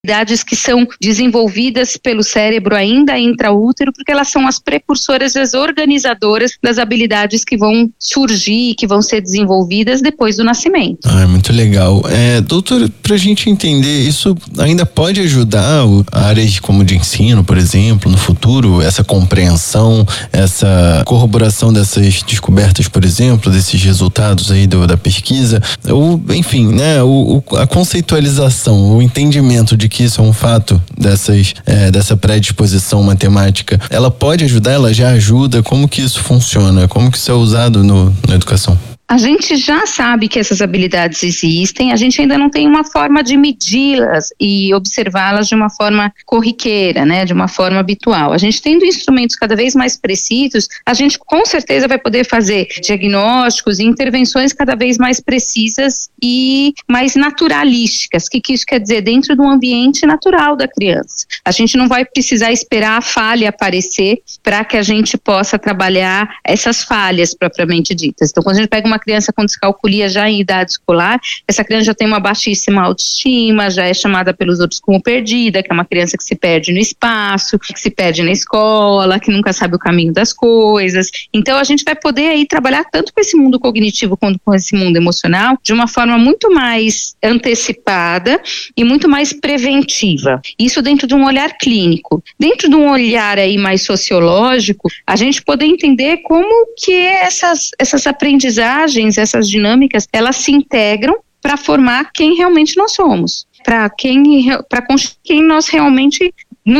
habilidades que são desenvolvidas pelo cérebro ainda intraútero, porque elas são as precursoras, as organizadoras das habilidades que vão surgir, que vão ser desenvolvidas depois do nascimento. Muito legal. Doutora, pra gente entender, isso ainda pode ajudar áreas como de ensino, por exemplo, no futuro, essa compreensão, essa corroboração dessas descobertas, por exemplo, desses resultados aí da pesquisa, ou enfim, né, a conceitualização, o entendimento de que isso é um fato dessa predisposição matemática, ela pode ajudar, ela já ajuda? Como que isso funciona? Como que isso é usado na educação? A gente já sabe que essas habilidades existem, a gente ainda não tem uma forma de medi-las e observá-las de uma forma corriqueira, né, de uma forma habitual. A gente tendo instrumentos cada vez mais precisos, a gente com certeza vai poder fazer diagnósticos e intervenções cada vez mais precisas e mais naturalísticas. O que isso quer dizer? Dentro de um ambiente natural da criança. A gente não vai precisar esperar a falha aparecer para que a gente possa trabalhar essas falhas propriamente ditas. Então, quando a gente pega uma criança com descalculia já em idade escolar, essa criança já tem uma baixíssima autoestima, já é chamada pelos outros como perdida, que é uma criança que se perde no espaço, que se perde na escola, que nunca sabe o caminho das coisas. Então a gente vai poder aí trabalhar tanto com esse mundo cognitivo quanto com esse mundo emocional de uma forma muito mais antecipada e muito mais preventiva. Isso dentro de um olhar clínico. Dentro de um olhar aí mais sociológico, a gente poder entender como que essas aprendizagens, essas dinâmicas, elas se integram para formar quem realmente nós somos, para quem nós realmente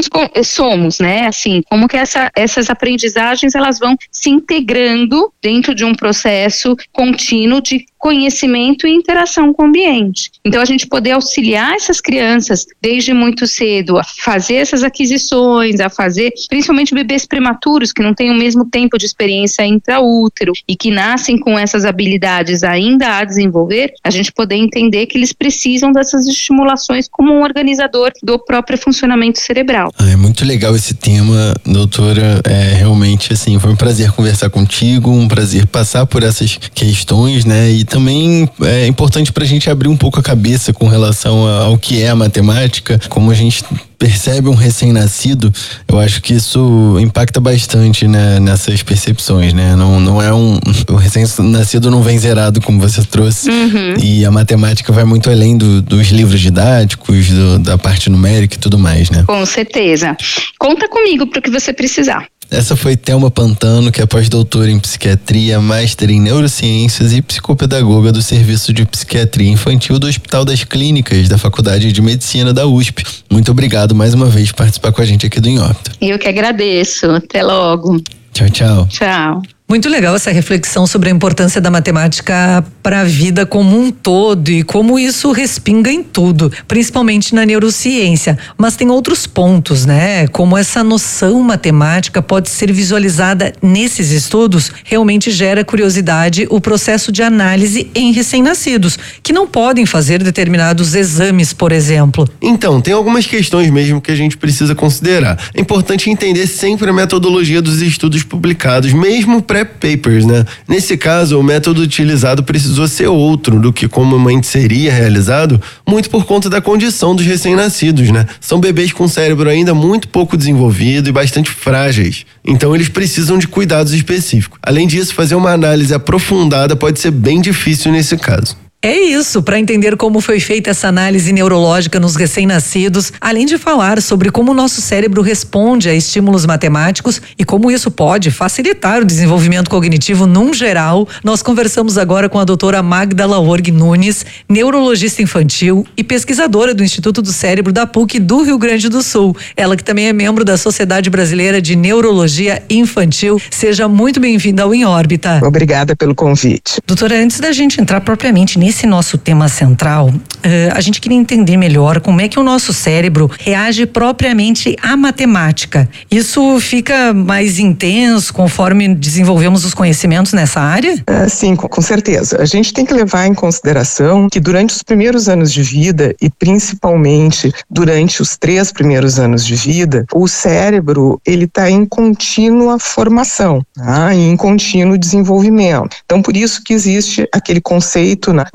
somos, né? Assim, como que essas aprendizagens elas vão se integrando dentro de um processo contínuo de conhecimento e interação com o ambiente. Então a gente poder auxiliar essas crianças desde muito cedo a fazer essas aquisições, a fazer, principalmente bebês prematuros que não têm o mesmo tempo de experiência intraútero e que nascem com essas habilidades ainda a desenvolver, a gente poder entender que eles precisam dessas estimulações como um organizador do próprio funcionamento cerebral. É muito legal esse tema, doutora. Realmente, assim, foi um prazer conversar contigo, um prazer passar por essas questões, né? E também é importante pra gente abrir um pouco a cabeça com relação ao que é a matemática, como a gente percebe um recém-nascido. Eu acho que isso impacta bastante, né, nessas percepções, né? Não é o recém-nascido não vem zerado, como você trouxe. Uhum. E a matemática vai muito além dos livros didáticos, da parte numérica e tudo mais, né? Com certeza. Conta comigo pro que você precisar. Essa foi Thelma Pantano, que é pós-doutora em psiquiatria, mestre em neurociências e psicopedagoga do Serviço de Psiquiatria Infantil do Hospital das Clínicas da Faculdade de Medicina da USP. Muito obrigado mais uma vez por participar com a gente aqui do Em Órbita. Eu que agradeço. Até logo. Tchau, tchau. Tchau. Muito legal essa reflexão sobre a importância da matemática para a vida como um todo e como isso respinga em tudo, principalmente na neurociência. Mas tem outros pontos, né? Como essa noção matemática pode ser visualizada nesses estudos, realmente gera curiosidade o processo de análise em recém-nascidos, que não podem fazer determinados exames, por exemplo. Então, tem algumas questões mesmo que a gente precisa considerar. É importante entender sempre a metodologia dos estudos publicados, mesmo pré-papers, né? Nesse caso, o método utilizado precisou ser outro do que comumente seria realizado, muito por conta da condição dos recém-nascidos, né? São bebês com cérebro ainda muito pouco desenvolvido e bastante frágeis. Então, eles precisam de cuidados específicos. Além disso, fazer uma análise aprofundada pode ser bem difícil nesse caso. É isso, para entender como foi feita essa análise neurológica nos recém-nascidos, além de falar sobre como o nosso cérebro responde a estímulos matemáticos e como isso pode facilitar o desenvolvimento cognitivo num geral, nós conversamos agora com a doutora Magda Laorg Nunes, neurologista infantil e pesquisadora do Instituto do Cérebro da PUC do Rio Grande do Sul. Ela que também é membro da Sociedade Brasileira de Neurologia Infantil. Seja muito bem-vinda ao Em Órbita. Obrigada pelo convite. Doutora, antes da gente entrar propriamente nesse nosso tema central, a gente queria entender melhor como é que o nosso cérebro reage propriamente à matemática. Isso fica mais intenso conforme desenvolvemos os conhecimentos nessa área? Sim, com certeza. A gente tem que levar em consideração que durante os primeiros anos de vida e principalmente durante os 3 primeiros anos de vida, o cérebro ele está em contínua formação, tá? Em contínuo desenvolvimento. Então, por isso que existe aquele conceito, né? O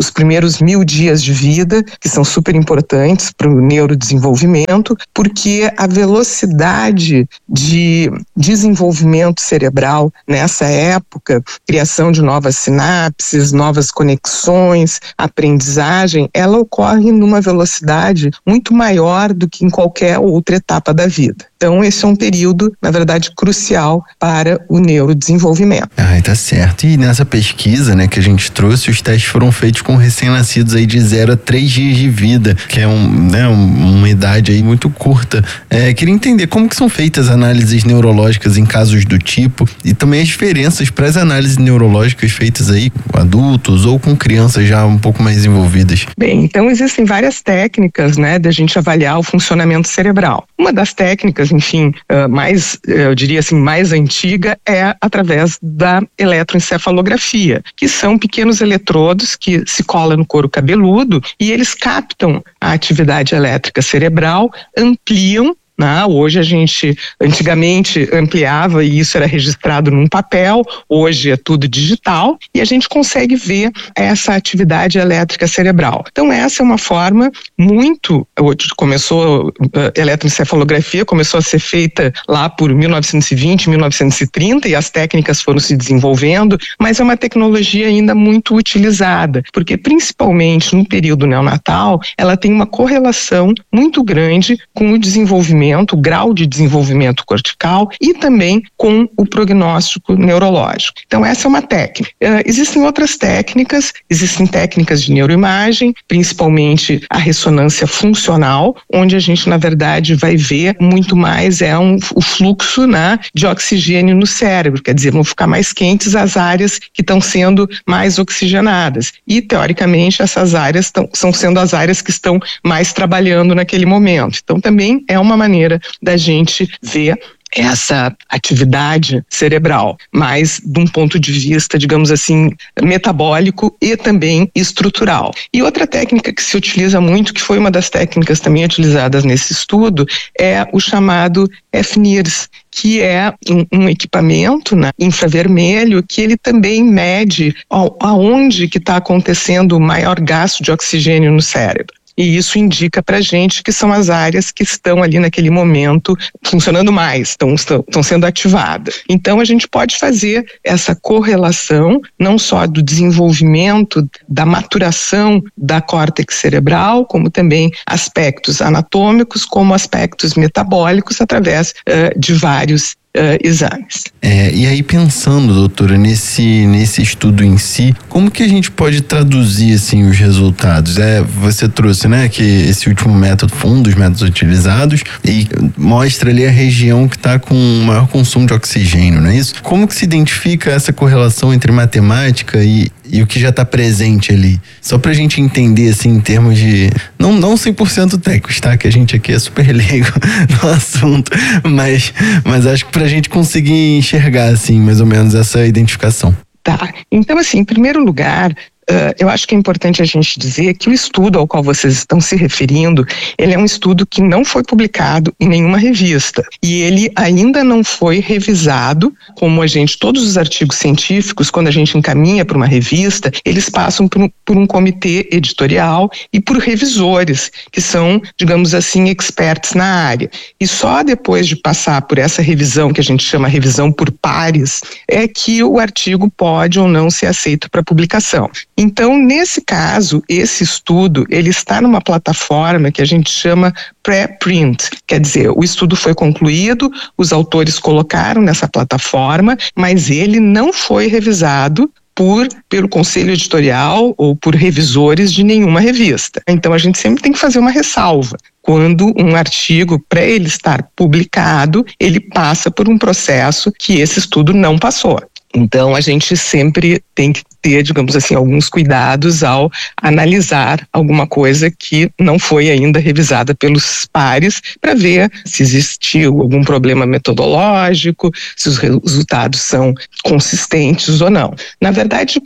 os primeiros 1000 dias de vida, que são super importantes para o neurodesenvolvimento, porque a velocidade de desenvolvimento cerebral nessa época, criação de novas sinapses, novas conexões, aprendizagem, ela ocorre numa velocidade muito maior do que em qualquer outra etapa da vida. Então, esse é um período, na verdade, crucial para o neurodesenvolvimento. Tá certo. E nessa pesquisa, né, que a gente trouxe, os testes foram feitos com recém-nascidos aí de 0 a 3 dias de vida, que é uma idade aí muito curta. Queria entender como que são feitas análises neurológicas em casos do tipo e também as diferenças para as análises neurológicas feitas aí com adultos ou com crianças já um pouco mais envolvidas. Bem, então existem várias técnicas, né, da gente avaliar o funcionamento cerebral. Uma das técnicas, enfim, eu diria assim, mais antiga é através da eletroencefalografia, que são pequenos eletrodos que se colam no couro cabeludo e eles captam a atividade elétrica cerebral, ampliam. Hoje antigamente ampliava e isso era registrado num papel, hoje é tudo digital e a gente consegue ver essa atividade elétrica cerebral. Então essa é uma forma eletroencefalografia começou a ser feita lá por 1920, 1930 e as técnicas foram se desenvolvendo, mas é uma tecnologia ainda muito utilizada, porque principalmente no período neonatal, ela tem uma correlação muito grande com o desenvolvimento, o grau de desenvolvimento cortical e também com o prognóstico neurológico. Então essa é uma técnica. Existem outras técnicas, existem técnicas de neuroimagem, principalmente a ressonância funcional, onde a gente na verdade vai ver muito mais o fluxo, né, de oxigênio no cérebro, quer dizer, vão ficar mais quentes as áreas que estão sendo mais oxigenadas e teoricamente essas áreas são sendo as áreas que estão mais trabalhando naquele momento. Então também é uma maneira da gente ver essa atividade cerebral, mas de um ponto de vista, digamos assim, metabólico e também estrutural. E outra técnica que se utiliza muito, que foi uma das técnicas também utilizadas nesse estudo, é o chamado FNIRS, que é um equipamento, né, infravermelho, que ele também mede aonde que está acontecendo o maior gasto de oxigênio no cérebro. E isso indica pra gente que são as áreas que estão ali naquele momento funcionando mais, estão sendo ativadas. Então a gente pode fazer essa correlação não só do desenvolvimento, da maturação da córtex cerebral, como também aspectos anatômicos, como aspectos metabólicos através de vários exames. E aí pensando, doutora, nesse estudo em si, como que a gente pode traduzir assim os resultados? Você trouxe, né, que esse último método foi um dos métodos utilizados e mostra ali a região que está com maior consumo de oxigênio, não é isso? Como que se identifica essa correlação entre matemática e o que já está presente ali? Só pra gente entender, assim, em termos de... Não 100% técnicos, tá? Que a gente aqui é super leigo no assunto, mas acho que pra gente conseguir enxergar, assim, mais ou menos essa identificação. Tá, então assim, em primeiro lugar, eu acho que é importante a gente dizer que o estudo ao qual vocês estão se referindo, ele é um estudo que não foi publicado em nenhuma revista e ele ainda não foi revisado, como todos os artigos científicos, quando a gente encaminha para uma revista, eles passam por um comitê editorial e por revisores, que são, digamos assim, experts na área. E só depois de passar por essa revisão, que a gente chama revisão por pares, é que o artigo pode ou não ser aceito para publicação. Então, nesse caso, esse estudo, ele está numa plataforma que a gente chama pré-print, quer dizer, o estudo foi concluído, os autores colocaram nessa plataforma, mas ele não foi revisado pelo conselho editorial ou por revisores de nenhuma revista. Então, a gente sempre tem que fazer uma ressalva. Quando um artigo, para ele estar publicado, ele passa por um processo que esse estudo não passou. Então, a gente sempre tem que ter, digamos assim, alguns cuidados ao analisar alguma coisa que não foi ainda revisada pelos pares para ver se existiu algum problema metodológico, se os resultados são consistentes ou não. Na verdade,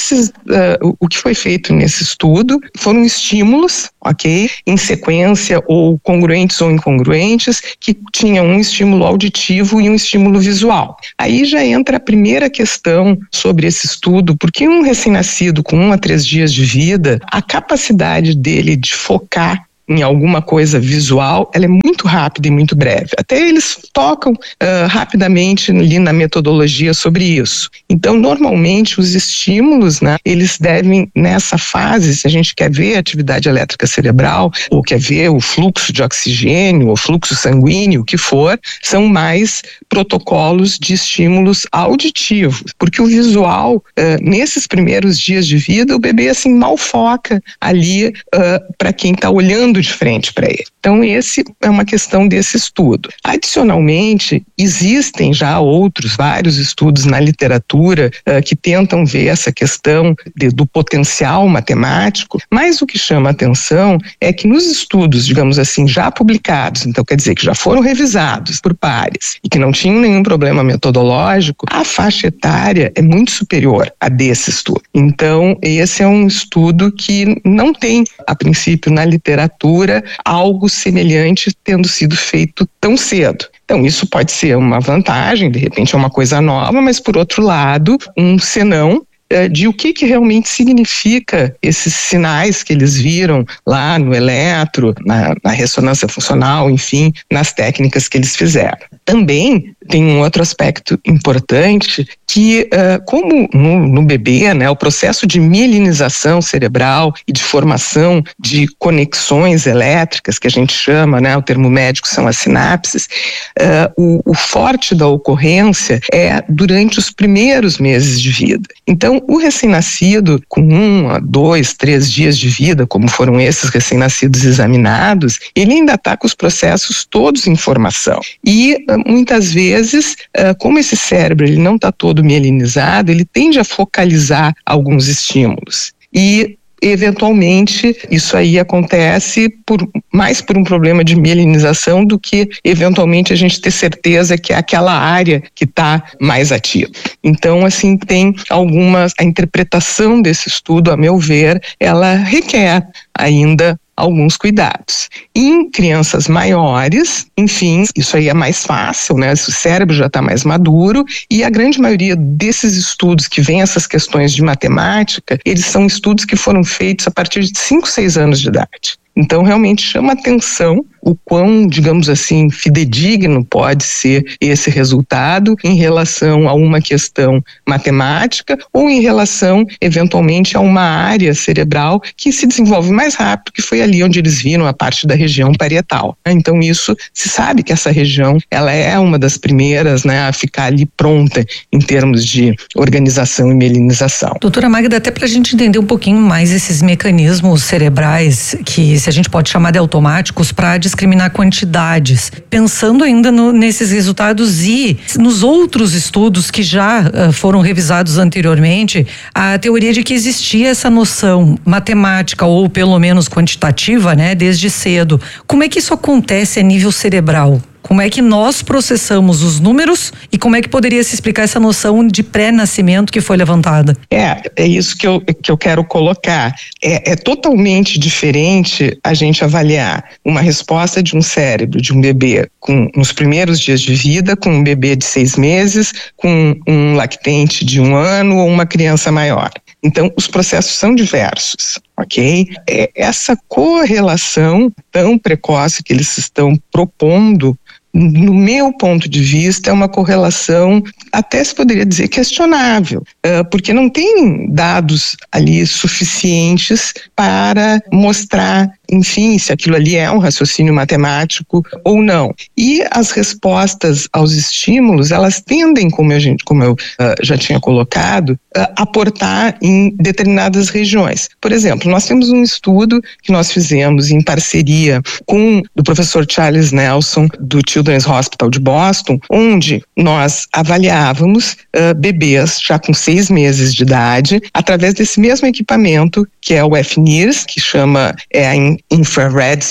o que foi feito nesse estudo foram estímulos, ok? Em sequência ou congruentes ou incongruentes, que tinham um estímulo auditivo e um estímulo visual. Aí já entra a primeira questão questão sobre esse estudo, porque um recém-nascido com 1 a 3 dias de vida, a capacidade dele de focar em alguma coisa visual, ela é muito rápida e muito breve. Até eles tocam rapidamente ali na metodologia sobre isso. Então, normalmente, os estímulos, né, eles devem, nessa fase, se a gente quer ver a atividade elétrica cerebral, ou quer ver o fluxo de oxigênio, ou fluxo sanguíneo, o que for, são mais protocolos de estímulos auditivos. Porque o visual, nesses primeiros dias de vida, o bebê, assim, mal foca ali para quem está olhando de frente para ele. Então, esse é uma questão desse estudo. Adicionalmente, existem já vários estudos na literatura que tentam ver essa questão do potencial matemático, mas o que chama atenção é que nos estudos, digamos assim, já publicados, então quer dizer que já foram revisados por pares e que não tinham nenhum problema metodológico, a faixa etária é muito superior a desse estudo. Então, esse é um estudo que não tem, a princípio, na literatura, algo semelhante tendo sido feito tão cedo. Então, isso pode ser uma vantagem, de repente é uma coisa nova, mas, por outro lado, um senão de o que realmente significa esses sinais que eles viram lá no eletro, na ressonância funcional, enfim, nas técnicas que eles fizeram. Também tem um outro aspecto importante que, como no bebê, né, o processo de mielinização cerebral e de formação de conexões elétricas, que a gente chama, né, o termo médico são as sinapses, o forte da ocorrência é durante os primeiros meses de vida. Então, o recém-nascido com 1 a 2, 3 dias de vida, como foram esses recém-nascidos examinados, ele ainda está com os processos todos em formação. E muitas vezes, como esse cérebro ele não está todo mielinizado, ele tende a focalizar alguns estímulos. E eventualmente, isso aí acontece mais por um problema de mielinização do que, eventualmente, a gente ter certeza que é aquela área que está mais ativa. Então, assim, a interpretação desse estudo, a meu ver, ela requer ainda alguns cuidados. Em crianças maiores, enfim, isso aí é mais fácil, né? O cérebro já está mais maduro e a grande maioria desses estudos que vêm essas questões de matemática, eles são estudos que foram feitos a partir de 5, 6 anos de idade. Então, realmente chama atenção o quão, digamos assim, fidedigno pode ser esse resultado em relação a uma questão matemática ou em relação, eventualmente, a uma área cerebral que se desenvolve mais rápido, que foi ali onde eles viram a parte da região parietal. Então, isso, se sabe que essa região, ela é uma das primeiras, né, a ficar ali pronta em termos de organização e mielinização. Doutora Magda, até para a gente entender um pouquinho mais esses mecanismos cerebrais que se a gente pode chamar de automáticos para discriminar quantidades. Pensando ainda nesses resultados e nos outros estudos que já foram revisados anteriormente, a teoria de que existia essa noção matemática ou pelo menos quantitativa, né, desde cedo. Como é que isso acontece a nível cerebral? Como é que nós processamos os números e como é que poderia se explicar essa noção de pré-nascimento que foi levantada? É isso que eu quero colocar. É totalmente diferente a gente avaliar uma resposta de um cérebro de um bebê nos primeiros dias de vida, com um bebê de 6 meses, com um lactente de 1 ano ou uma criança maior. Então, os processos são diversos, ok? Essa correlação tão precoce que eles estão propondo, no meu ponto de vista, é uma correlação, até se poderia dizer, questionável, porque não tem dados ali suficientes para mostrar, enfim, se aquilo ali é um raciocínio matemático ou não. E as respostas aos estímulos, elas tendem, como eu já tinha colocado, aportar em determinadas regiões. Por exemplo, nós temos um estudo que nós fizemos em parceria com o professor Charles Nelson, do Children's Hospital de Boston, onde nós avaliávamos bebês já com 6 meses de idade, através desse mesmo equipamento, que é o FNIRS, que chama a infrared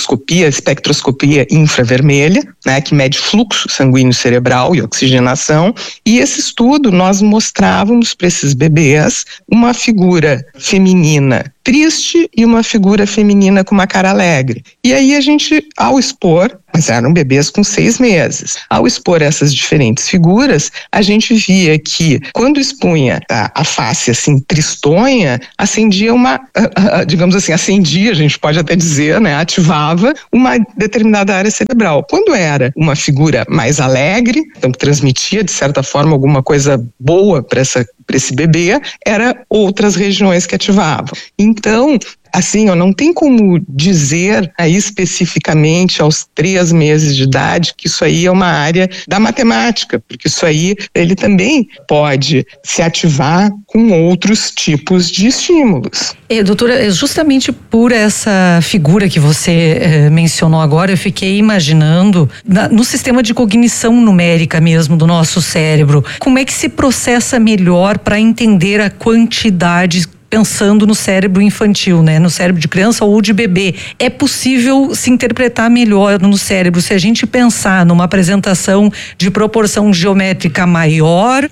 espectroscopia infravermelha, né, que mede fluxo sanguíneo cerebral e oxigenação. E esse estudo nós mostrávamos para esses bebês uma figura feminina triste e uma figura feminina com uma cara alegre. E aí a gente, ao expor, mas eram bebês com 6 meses, ao expor essas diferentes figuras, a gente via que quando expunha a face assim tristonha, acendia digamos assim, a gente pode até dizer, né, ativava uma determinada área cerebral. Quando era uma figura mais alegre, então que transmitia de certa forma alguma coisa boa para esse bebê, era outras regiões que ativavam. Então, assim, não tem como dizer aí especificamente aos 3 meses de idade que isso aí é uma área da matemática, porque isso aí ele também pode se ativar com outros tipos de estímulos. Doutora, justamente por essa figura que você mencionou agora, eu fiquei imaginando no sistema de cognição numérica mesmo do nosso cérebro, como é que se processa melhor para entender a quantidade, pensando no cérebro infantil, né? No cérebro de criança ou de bebê. É possível se interpretar melhor no cérebro se a gente pensar numa apresentação de proporção geométrica maior,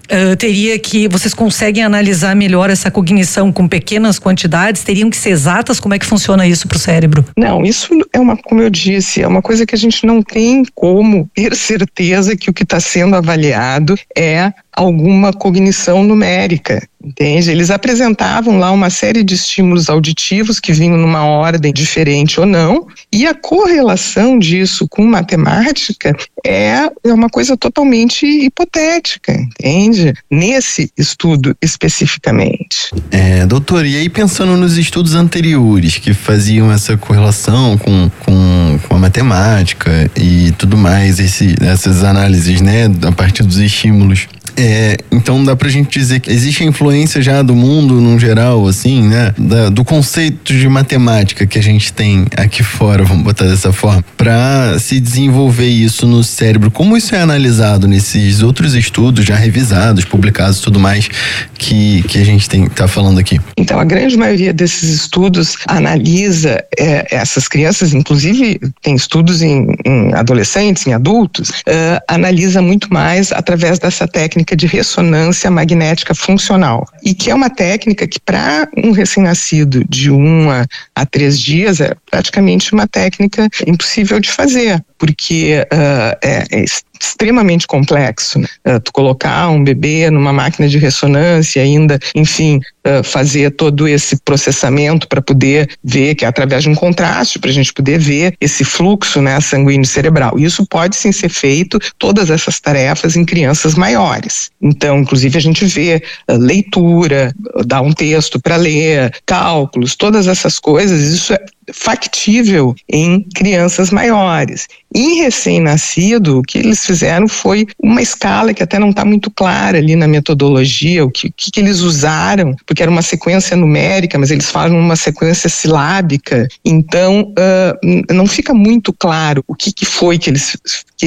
vocês conseguem analisar melhor essa cognição com pequenas quantidades? Teriam que ser exatas? Como é que funciona isso para o cérebro? Não, isso como eu disse, é uma coisa que a gente não tem como ter certeza que o que está sendo avaliado é alguma cognição numérica, entende? Eles apresentavam lá uma série de estímulos auditivos que vinham numa ordem diferente ou não, e a correlação disso com matemática é uma coisa totalmente hipotética, entende? Nesse estudo especificamente. Doutor, e aí pensando nos estudos anteriores que faziam essa correlação com a matemática e tudo mais, essas análises, né, a partir dos estímulos, então dá pra gente dizer que existe a influência já do mundo no geral, assim, né? Do conceito de matemática que a gente tem aqui fora, vamos botar dessa forma, pra se desenvolver isso no cérebro. Como isso é analisado nesses outros estudos já revisados, publicados e tudo mais que a gente tá falando aqui? Então, a grande maioria desses estudos analisa essas crianças, inclusive tem estudos em adolescentes, em adultos, analisa muito mais através dessa técnica de ressonância magnética funcional, e que é uma técnica que para um recém-nascido de 1 a 3 dias é praticamente uma técnica impossível de fazer, porque é extremamente complexo, né? Tu colocar um bebê numa máquina de ressonância e ainda, enfim, fazer todo esse processamento para poder ver, que é através de um contraste, para a gente poder ver esse fluxo, né, sanguíneo cerebral. Isso pode sim ser feito, todas essas tarefas, em crianças maiores. Então, inclusive, a gente vê leitura, dar um texto para ler, cálculos, todas essas coisas, isso é factível em crianças maiores. Em recém-nascido, o que eles fizeram foi uma escala que até não está muito clara ali na metodologia, o que eles usaram, porque era uma sequência numérica, mas eles falam uma sequência silábica, então não fica muito claro o que foi que eles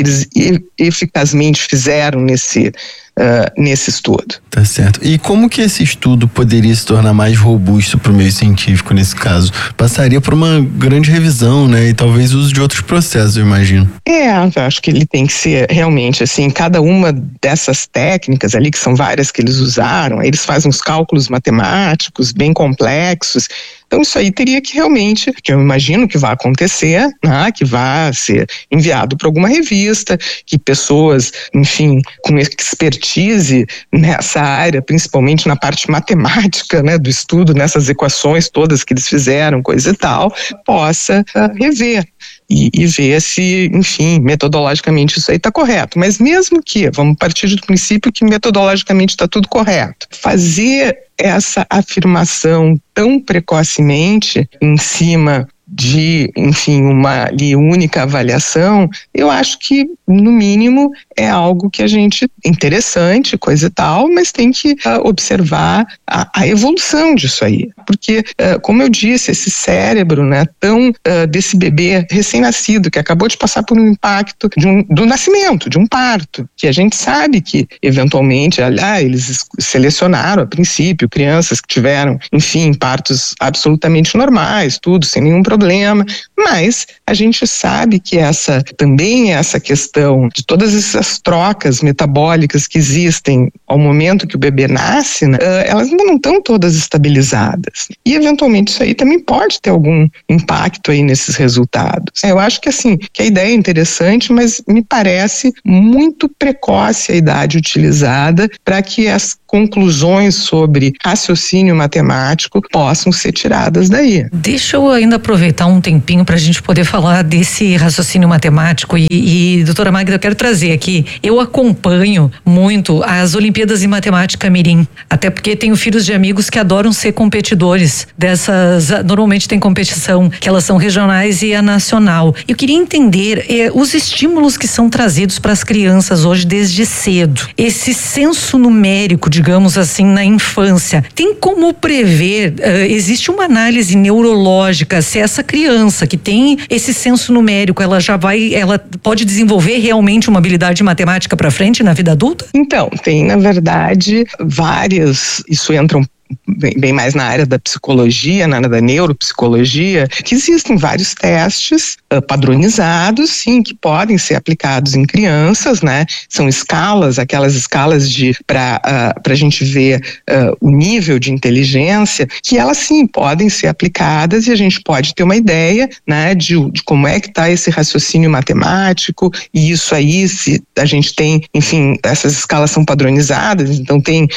eficazmente fizeram nesse estudo. Tá certo. E como que esse estudo poderia se tornar mais robusto para o meio científico nesse caso? Passaria por uma grande revisão, né? E talvez uso de outros processos, eu imagino. Eu acho que ele tem que ser realmente assim, cada uma dessas técnicas ali, que são várias que eles usaram, eles fazem uns cálculos matemáticos bem complexos. Então isso aí teria que realmente, que eu imagino que vai acontecer, né, que vai ser enviado para alguma revista, que pessoas, enfim, com expertise nessa área, principalmente na parte matemática, né, do estudo, nessas equações todas que eles fizeram, coisa e tal, possa rever. E ver se, enfim, metodologicamente isso aí está correto. Mas mesmo que, vamos partir do princípio que metodologicamente está tudo correto, fazer essa afirmação tão precocemente em cima de, enfim, uma ali única avaliação, eu acho que, no mínimo, é algo que a gente, interessante, coisa e tal, mas tem que observar a evolução disso aí. Porque, como eu disse, esse cérebro, né, desse bebê recém-nascido, que acabou de passar por um impacto do nascimento, de um parto, que a gente sabe que, eventualmente, eles selecionaram, a princípio, crianças que tiveram, enfim, partos absolutamente normais, tudo, sem nenhum problema. problema, mas a gente sabe que essa questão de todas essas trocas metabólicas que existem ao momento que o bebê nasce, né, elas ainda não estão todas estabilizadas. E eventualmente isso aí também pode ter algum impacto aí nesses resultados. Eu acho que assim, que a ideia é interessante, mas me parece muito precoce a idade utilizada para que as conclusões sobre raciocínio matemático possam ser tiradas daí. Deixa eu ainda aproveitar um tempinho para a gente poder falar desse raciocínio matemático e doutora Magda, eu quero trazer aqui, eu acompanho muito as Olimpíadas de Matemática Mirim, até porque tenho filhos de amigos que adoram ser competidores dessas, normalmente tem competição que elas são regionais e a nacional. Eu queria entender os estímulos que são trazidos para as crianças hoje desde cedo, esse senso numérico, digamos assim, na infância. Tem como prever, existe uma análise neurológica, se essa criança que tem esse senso numérico, ela pode desenvolver realmente uma habilidade matemática para frente na vida adulta? Então, tem na verdade várias, isso entra bem mais na área da psicologia, na área da neuropsicologia, que existem vários testes padronizados, sim, que podem ser aplicados em crianças, né? São escalas, aquelas escalas para a gente ver o nível de inteligência, que elas sim podem ser aplicadas e a gente pode ter uma ideia, né, de como é que está esse raciocínio matemático, e isso aí, se a gente tem, enfim, essas escalas são padronizadas, então tem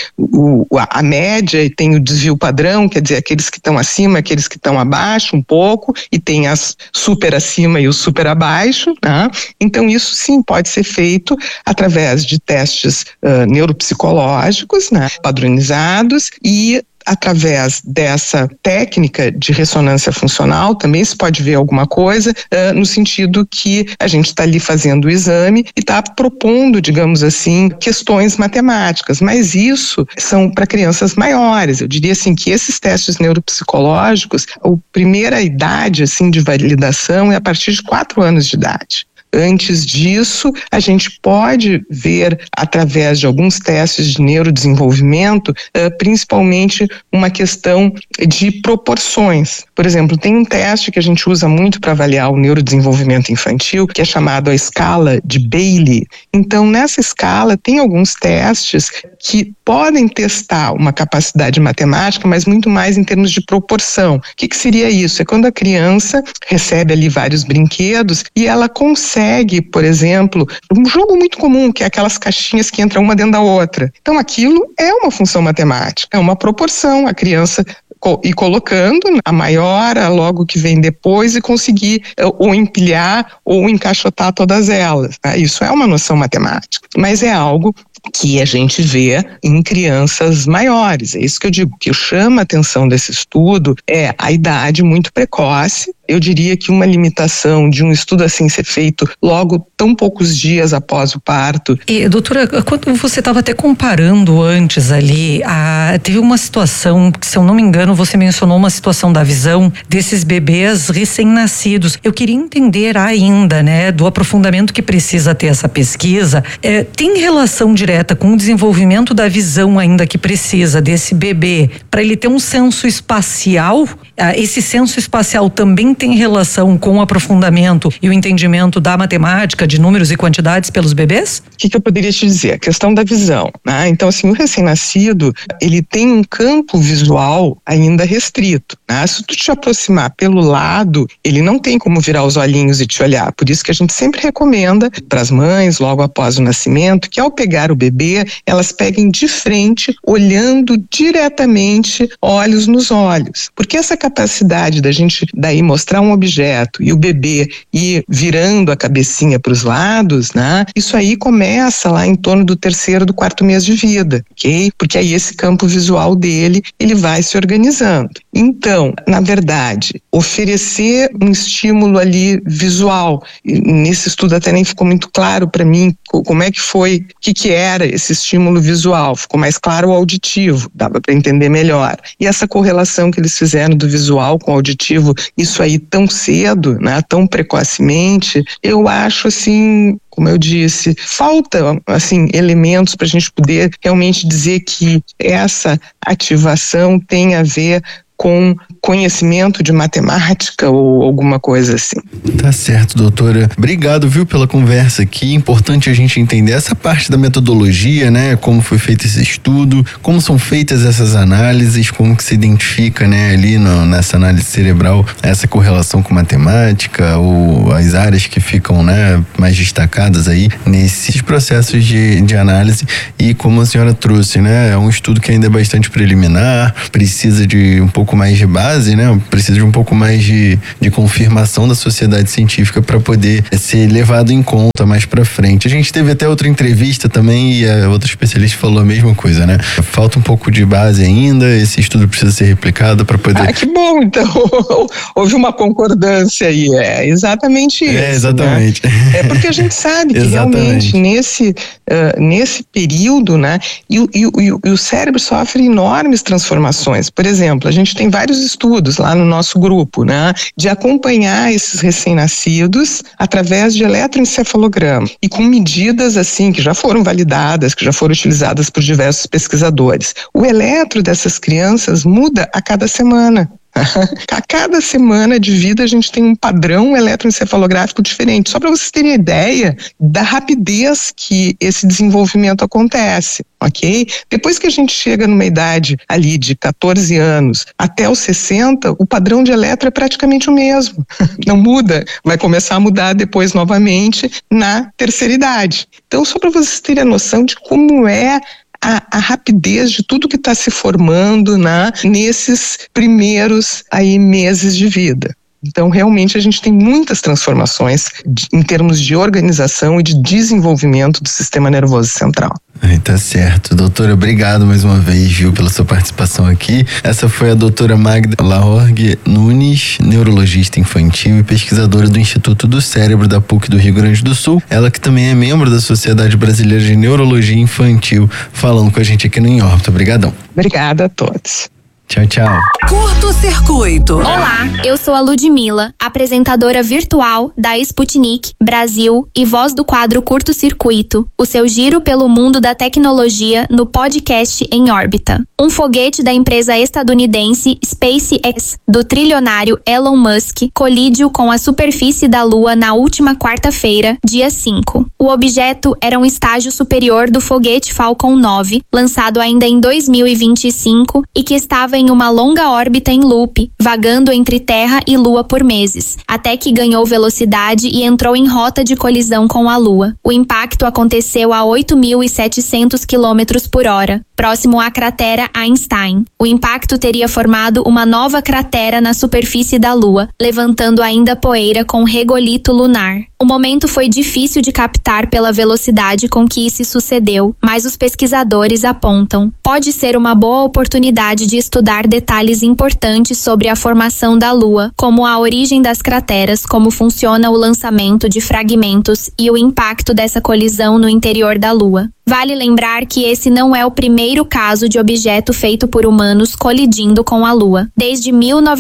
a média e tem o desvio padrão, quer dizer, aqueles que estão acima, aqueles que estão abaixo um pouco, e tem as super acima e o super abaixo, né? Então isso sim pode ser feito através de testes neuropsicológicos, né, padronizados, e através dessa técnica de ressonância funcional também se pode ver alguma coisa no sentido que a gente está ali fazendo o exame e está propondo, digamos assim, questões matemáticas, mas isso são para crianças maiores. Eu diria assim que esses testes neuropsicológicos, a primeira idade assim de validação é a partir de 4 anos de idade. Antes disso, a gente pode ver, através de alguns testes de neurodesenvolvimento, principalmente uma questão de proporções. Por exemplo, tem um teste que a gente usa muito para avaliar o neurodesenvolvimento infantil, que é chamado a escala de Bayley. Então, nessa escala, tem alguns testes que podem testar uma capacidade matemática, mas muito mais em termos de proporção. O que seria isso? É quando a criança recebe ali vários brinquedos e ela consegue, por exemplo, um jogo muito comum, que é aquelas caixinhas que entram uma dentro da outra. Então aquilo é uma função matemática, é uma proporção, a criança ir colocando a maior, a logo que vem depois, e conseguir ou empilhar ou encaixotar todas elas, né? Isso é uma noção matemática, mas é algo que a gente vê em crianças maiores. É isso que eu digo, que chama a atenção desse estudo é a idade muito precoce. Eu diria que uma limitação de um estudo assim ser feito logo tão poucos dias após o parto. E, doutora, quando você estava até comparando antes ali, teve uma situação, que, se eu não me engano, você mencionou uma situação da visão desses bebês recém-nascidos. Eu queria entender ainda, né, do aprofundamento que precisa ter essa pesquisa. Tem relação direta com o desenvolvimento da visão ainda que precisa desse bebê, para ele ter um senso espacial? Esse senso espacial também tem relação com o aprofundamento e o entendimento da matemática, de números e quantidades pelos bebês? O que eu poderia te dizer? A questão da visão, né? Então, assim, o recém-nascido, ele tem um campo visual ainda restrito, né? Se tu te aproximar pelo lado, ele não tem como virar os olhinhos e te olhar. Por isso que a gente sempre recomenda para as mães, logo após o nascimento, que ao pegar o bebê, elas peguem de frente, olhando diretamente, olhos nos olhos. Porque essa capacidade da gente daí mostrar um objeto e o bebê ir virando a cabecinha para os lados, né? Isso aí começa lá em torno do 3º, do 4º mês de vida, ok? Porque aí esse campo visual dele, ele vai se organizando. Então, na verdade, oferecer um estímulo ali visual, e nesse estudo até nem ficou muito claro para mim como é que foi, o que era esse estímulo visual, ficou mais claro o auditivo, dava para entender melhor. E essa correlação que eles fizeram do visual com o auditivo, isso aí tão cedo, né, tão precocemente, eu acho assim, como eu disse, falta assim elementos para a gente poder realmente dizer que essa ativação tem a ver com conhecimento de matemática ou alguma coisa assim. Tá certo, doutora. Obrigado, viu, pela conversa aqui. Importante a gente entender essa parte da metodologia, né? Como foi feito esse estudo, como são feitas essas análises, como que se identifica, né, ali nessa análise cerebral, essa correlação com matemática ou as áreas que ficam, né, mais destacadas aí nesses processos de análise. E como a senhora trouxe, né, é um estudo que ainda é bastante preliminar, precisa de um pouco mais de base, né, precisa de um pouco mais de confirmação da sociedade científica para poder ser levado em conta mais para frente. A gente teve até outra entrevista também e a outra especialista falou a mesma coisa, né? Falta um pouco de base ainda, esse estudo precisa ser replicado para poder... Ah, que bom, então houve uma concordância aí, exatamente isso. Exatamente. Né? É porque a gente sabe que realmente nesse período, né, e o cérebro sofre enormes transformações. Por exemplo, a gente tem vários estudos lá no nosso grupo, né, de acompanhar esses recém-nascidos através de eletroencefalograma e com medidas assim que já foram validadas, que já foram utilizadas por diversos pesquisadores. O eletro dessas crianças muda a cada semana. A cada semana de vida a gente tem um padrão eletroencefalográfico diferente, só para vocês terem ideia da rapidez que esse desenvolvimento acontece, ok? Depois que a gente chega numa idade ali de 14 anos até os 60, o padrão de eletro é praticamente o mesmo, não muda, vai começar a mudar depois novamente na terceira idade. Então, só para vocês terem a noção de como é a rapidez de tudo que está se formando, né, nesses primeiros aí meses de vida. Então, realmente, a gente tem muitas transformações em termos de organização e de desenvolvimento do sistema nervoso central. Tá certo. Doutora, obrigado mais uma vez, viu, pela sua participação aqui. Essa foi a doutora Magda Lahorgue Nunes, neurologista infantil e pesquisadora do Instituto do Cérebro da PUC do Rio Grande do Sul. Ela que também é membro da Sociedade Brasileira de Neurologia Infantil, falando com a gente aqui no Em Órbita. Obrigadão. Obrigada a todos. Tchau, tchau. Curto Circuito. Olá, eu sou a Ludmila, apresentadora virtual da Sputnik Brasil e voz do quadro Curto Circuito, o seu giro pelo mundo da tecnologia no podcast Em Órbita. Um foguete da empresa estadunidense SpaceX, do trilionário Elon Musk, colide com a superfície da Lua na última quarta-feira, dia 5. O objeto era um estágio superior do foguete Falcon 9, lançado ainda em 2025 e que estava em uma longa órbita em loop, vagando entre Terra e Lua por meses, até que ganhou velocidade e entrou em rota de colisão com a Lua. O impacto aconteceu a 8.700 km por hora, próximo à cratera Einstein. O impacto teria formado uma nova cratera na superfície da Lua, levantando ainda poeira com regolito lunar. O momento foi difícil de captar pela velocidade com que isso sucedeu, mas os pesquisadores apontam: pode ser uma boa oportunidade de estudar detalhes importantes sobre a formação da Lua, como a origem das crateras, como funciona o lançamento de fragmentos e o impacto dessa colisão no interior da Lua. Vale lembrar que esse não é o primeiro caso de objeto feito por humanos colidindo com a Lua. Desde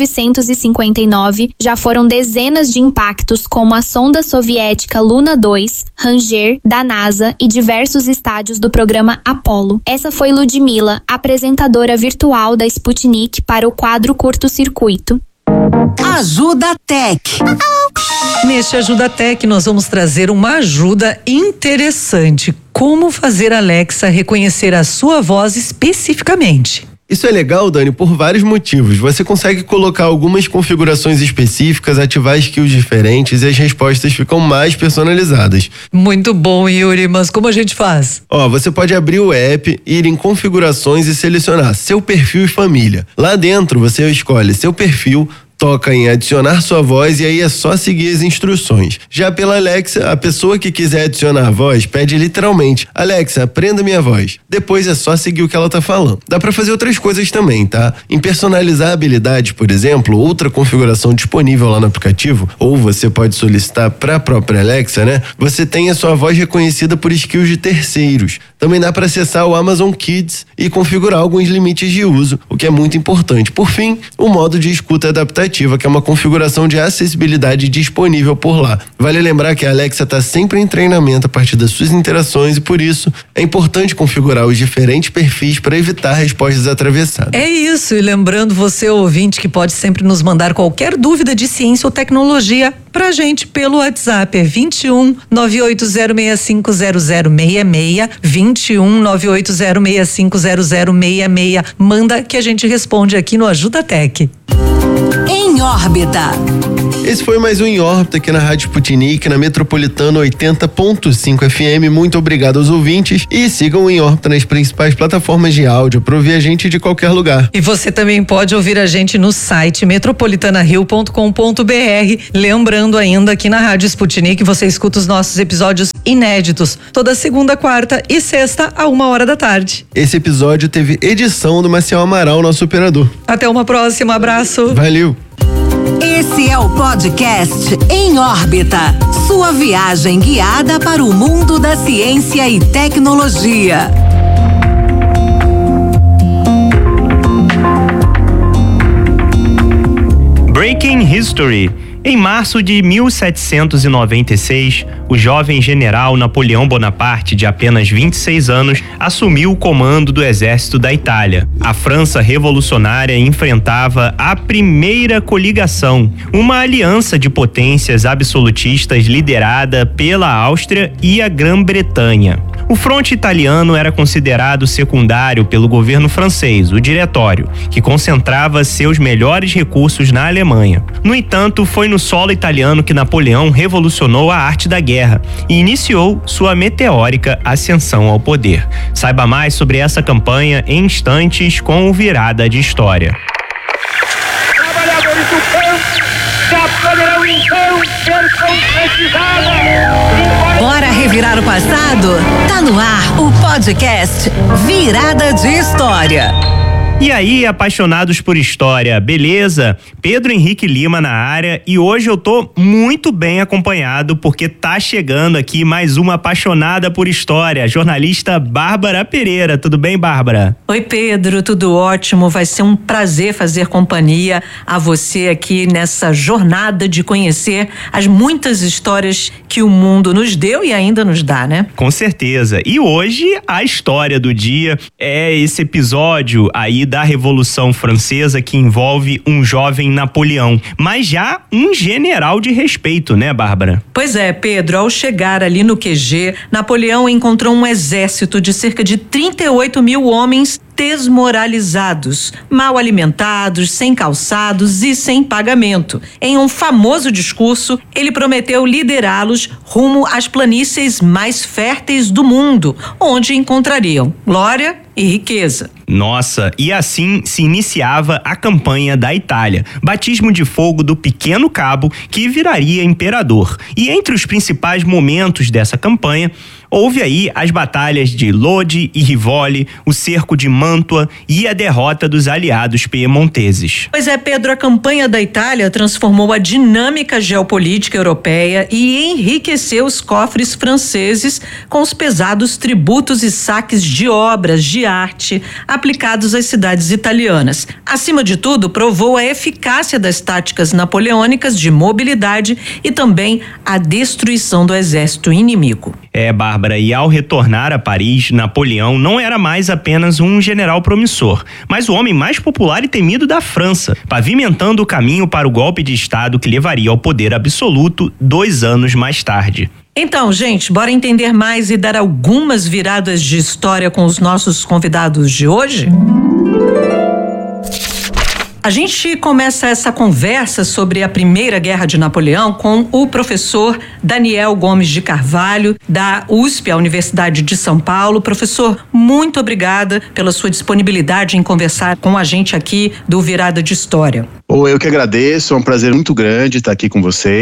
1959, já foram dezenas de impactos, como a sonda soviética Luna 2, Ranger, da NASA e diversos estádios do programa Apollo. Essa foi Ludmila, apresentadora virtual da Sputnik para o quadro Curto Circuito. Ajuda Tech. Neste Ajuda Tech, nós vamos trazer uma ajuda interessante. Como fazer a Alexa reconhecer a sua voz especificamente. Isso é legal, Dani, por vários motivos. Você consegue colocar algumas configurações específicas, ativar skills diferentes e as respostas ficam mais personalizadas. Muito bom, Yuri, mas como a gente faz? Você pode abrir o app, ir em configurações e selecionar seu perfil e família. Lá dentro você escolhe seu perfil, toca em adicionar sua voz e aí é só seguir as instruções. Já pela Alexa, a pessoa que quiser adicionar a voz pede literalmente: Alexa, aprenda minha voz. Depois é só seguir o que ela tá falando. Dá pra fazer outras coisas também, tá? Em personalizar habilidades, por exemplo, outra configuração disponível lá no aplicativo, ou você pode solicitar pra própria Alexa, né? Você tem a sua voz reconhecida por skills de terceiros. Também dá para acessar o Amazon Kids e configurar alguns limites de uso, o que é muito importante. Por fim, o modo de escuta adaptativa, que é uma configuração de acessibilidade disponível por lá. Vale lembrar que a Alexa está sempre em treinamento a partir das suas interações e, por isso, é importante configurar os diferentes perfis para evitar respostas atravessadas. É isso, e lembrando você, ouvinte, que pode sempre nos mandar qualquer dúvida de ciência ou tecnologia pra gente pelo WhatsApp, é 21 980650066, 21 980650066. Manda que a gente responde aqui no Ajuda Tech. Em órbita. Esse foi mais um Em Órbita aqui na Rádio Sputnik, na Metropolitana 80.5 FM. Muito obrigado aos ouvintes e sigam o Em Órbita nas principais plataformas de áudio para ouvir a gente de qualquer lugar. E você também pode ouvir a gente no site metropolitanario.com.br. Lembrando ainda que na Rádio Sputnik você escuta os nossos episódios inéditos toda segunda, quarta e sexta à 1h da tarde. Esse episódio teve edição do Maciel Amaral, nosso operador. Até uma próxima, abraço. Valeu. Esse é o podcast Em Órbita, sua viagem guiada para o mundo da ciência e tecnologia. Breaking History. Em março de 1796, o jovem general Napoleão Bonaparte, de apenas 26 anos, assumiu o comando do exército da Itália. A França revolucionária enfrentava a Primeira Coligação, uma aliança de potências absolutistas liderada pela Áustria e a Grã-Bretanha. O fronte italiano era considerado secundário pelo governo francês, o Diretório, que concentrava seus melhores recursos na Alemanha. No entanto, foi no solo italiano que Napoleão revolucionou a arte da guerra e iniciou sua meteórica ascensão ao poder. Saiba mais sobre essa campanha em instantes com o Virada de História. Trabalhadores do campo já poderão então ser concretizados. Bora revirar o passado? Tá no ar o podcast Virada de História. E aí, apaixonados por história, beleza? Pedro Henrique Lima na área e hoje eu tô muito bem acompanhado porque tá chegando aqui mais uma apaixonada por história, a jornalista Bárbara Pereira. Tudo bem, Bárbara? Oi, Pedro, tudo ótimo. Vai ser um prazer fazer companhia a você aqui nessa jornada de conhecer as muitas histórias que o mundo nos deu e ainda nos dá, né? Com certeza. E hoje a história do dia é esse episódio aí da Revolução Francesa que envolve um jovem Napoleão, mas já um general de respeito, né, Bárbara? Pois é, Pedro, ao chegar ali no QG, Napoleão encontrou um exército de cerca de 38 mil homens desmoralizados, mal alimentados, sem calçados e sem pagamento. Em um famoso discurso, ele prometeu liderá-los rumo às planícies mais férteis do mundo, onde encontrariam glória e riqueza. Nossa, e assim se iniciava a campanha da Itália, batismo de fogo do pequeno cabo que viraria imperador. E entre os principais momentos dessa campanha, houve aí as batalhas de Lodi e Rivoli, o cerco de Mantua e a derrota dos aliados piemonteses. Pois é, Pedro, a campanha da Itália transformou a dinâmica geopolítica europeia e enriqueceu os cofres franceses com os pesados tributos e saques de obras de arte aplicados às cidades italianas. Acima de tudo, provou a eficácia das táticas napoleônicas de mobilidade e também a destruição do exército inimigo. É, Bárbara, e ao retornar a Paris, Napoleão não era mais apenas um general promissor, mas o homem mais popular e temido da França, pavimentando o caminho para o golpe de Estado que levaria ao poder absoluto 2 anos mais tarde. Então, gente, bora entender mais e dar algumas viradas de história com os nossos convidados de hoje? A gente começa essa conversa sobre a Primeira Guerra de Napoleão com o professor Daniel Gomes de Carvalho, da USP, a Universidade de São Paulo. Professor, muito obrigada pela sua disponibilidade em conversar com a gente aqui do Virada de História. Eu que agradeço, é um prazer muito grande estar aqui com vocês.